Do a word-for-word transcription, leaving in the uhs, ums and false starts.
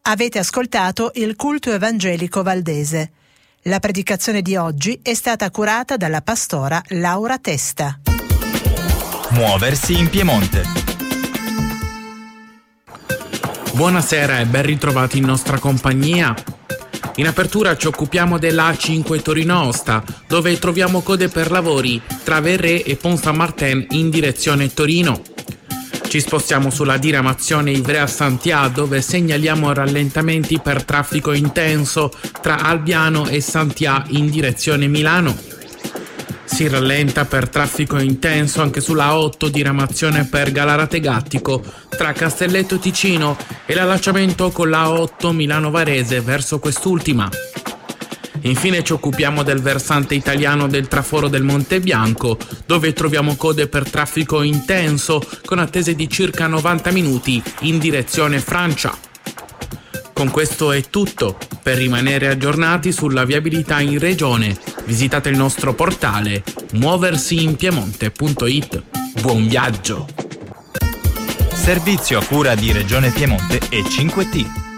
Avete ascoltato il culto evangelico valdese. La predicazione di oggi è stata curata dalla pastora Laura Testa. Muoversi in Piemonte. Buonasera e ben ritrovati in nostra compagnia. In apertura ci occupiamo della A cinque Torino-Aosta, dove troviamo code per lavori tra Verré e Pont Saint-Martin in direzione Torino. Ci spostiamo sulla diramazione Ivrea-Santià, dove segnaliamo rallentamenti per traffico intenso tra Albiano e Santià in direzione Milano. Si rallenta per traffico intenso anche sulla otto diramazione per Galarate Gattico tra Castelletto Ticino e l'allacciamento con la otto Milano Varese verso quest'ultima. Infine ci occupiamo del versante italiano del traforo del Monte Bianco, dove troviamo code per traffico intenso con attese di circa novanta minuti in direzione Francia. Con questo è tutto. Per rimanere aggiornati sulla viabilità in regione, visitate il nostro portale muoversi in piemonte punto it. Buon viaggio! Servizio a cura di Regione Piemonte e cinque T.